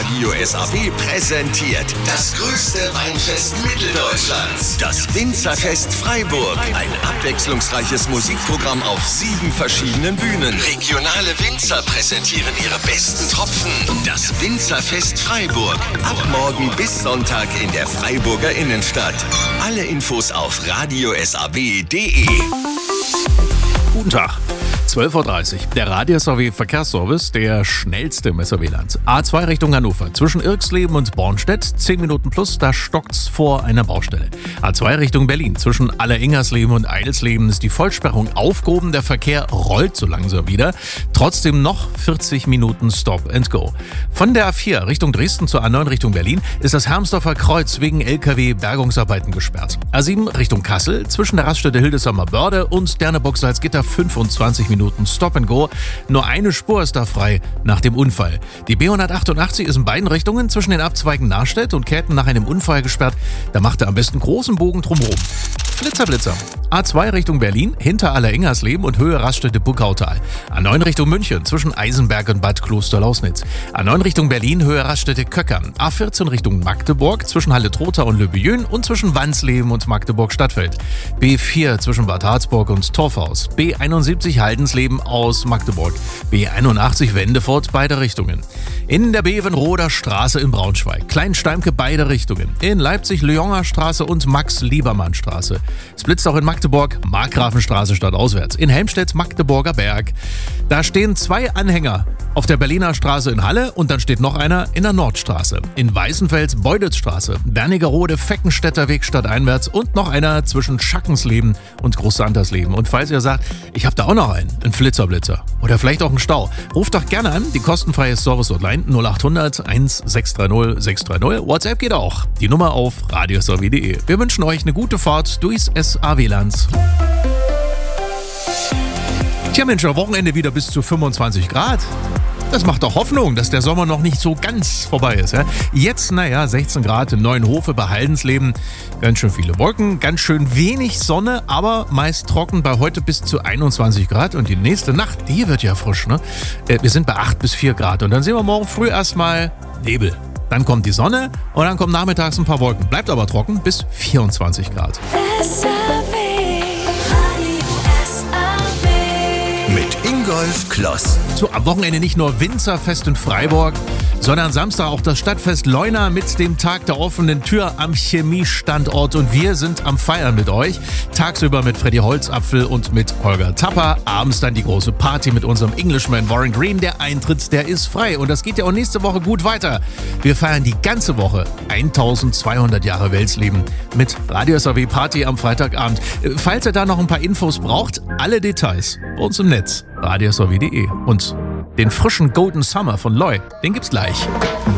Radio SAW präsentiert das größte Weinfest Mitteldeutschlands. Das Winzerfest Freiburg. Ein abwechslungsreiches Musikprogramm auf 7 verschiedenen Bühnen. Regionale Winzer präsentieren ihre besten Tropfen. Das Winzerfest Freiburg. Ab morgen bis Sonntag in der Freiburger Innenstadt. Alle Infos auf radiosaw.de. Guten Tag. 12.30 Uhr. Der Radio SAW Verkehrsservice, der schnellste im SAW-Land. A2 Richtung Hannover. Zwischen Irxleben und Bornstedt, 10 Minuten plus, da stockt's vor einer Baustelle. A2 Richtung Berlin. Zwischen Alleringersleben und Eidelsleben ist die Vollsperrung aufgehoben. Der Verkehr rollt so langsam wieder. Trotzdem noch 40 Minuten Stop and Go. Von der A4 Richtung Dresden zur A9 Richtung Berlin ist das Hermsdorfer Kreuz wegen LKW-Bergungsarbeiten gesperrt. A7 Richtung Kassel. Zwischen der Raststätte Hildesheimer Börde und Derneburg-Salzgitter 25 Minuten Stop and Go. Nur eine Spur ist da frei nach dem Unfall. Die B188 ist in beiden Richtungen zwischen den Abzweigen Narstedt und Käthen nach einem Unfall gesperrt. Da macht er am besten großen Bogen drumherum. Blitzer. A2 Richtung Berlin, hinter Alleringersleben und Höhe Raststätte Buckautal. A9 Richtung München, zwischen Eisenberg und Bad Kloster-Lausnitz. A9 Richtung Berlin, Höhe Raststätte Köckern. A14 Richtung Magdeburg, zwischen Halle-Trotha und Löbejön und zwischen Wansleben und Magdeburg-Stadtfeld. B4 zwischen Bad Harzburg und Torfhaus. B71 Haldensleben aus Magdeburg. B81 Wendefort, beide Richtungen. In der Bevenroder Straße in Braunschweig. Kleinsteimke, beide Richtungen. In Leipzig Lyoner Straße und Max-Liebermann-Straße. Es blitzt auch in Magdeburg, Markgrafenstraße stadtauswärts. In Helmstedt, Magdeburger Berg. Da stehen 2 Anhänger auf der Berliner Straße in Halle und dann steht noch einer in der Nordstraße. In Weißenfels, Beudelsstraße, Wernigerode, Feckenstädter Weg stadteinwärts und noch einer zwischen Schackensleben und Großsantersleben. Und falls ihr sagt, ich habe da auch noch einen Flitzer oder vielleicht auch einen Stau, ruft doch gerne an, die kostenfreie Service-Hotline 0800 1630 630. WhatsApp geht auch. Die Nummer auf radiosaw.de. Wir wünschen euch eine gute Fahrt durchs SAW-Land. Tja Mensch, am Wochenende wieder bis zu 25 Grad. Das macht doch Hoffnung, dass der Sommer noch nicht so ganz vorbei ist. Ja? Jetzt, 16 Grad in Neuenhofe bei Haldensleben. Ganz schön viele Wolken, ganz schön wenig Sonne, aber meist trocken bei heute bis zu 21 Grad. Und die nächste Nacht, die wird ja frisch. Ne? Wir sind bei 8 bis 4 Grad. Und dann sehen wir morgen früh erstmal Nebel. Dann kommt die Sonne und dann kommen nachmittags ein paar Wolken. Bleibt aber trocken bis 24 Grad. Mit Ingolf Kloss. So, am Wochenende nicht nur Winzerfest in Freiburg, sondern Samstag auch das Stadtfest Leuna mit dem Tag der offenen Tür am Chemiestandort. Und wir sind am Feiern mit euch. Tagsüber mit Freddy Holzapfel und mit Holger Tapper. Abends dann die große Party mit unserem Englishman Warren Green. Der Eintritt, der ist frei. Und das geht ja auch nächste Woche gut weiter. Wir feiern die ganze Woche 1200 Jahre Welsleben mit Radio SAW Party am Freitagabend. Falls ihr da noch ein paar Infos braucht, alle Details bei uns im Netz. radiosaw.de. Und den frischen Golden Summer von Loy, den gibt's gleich.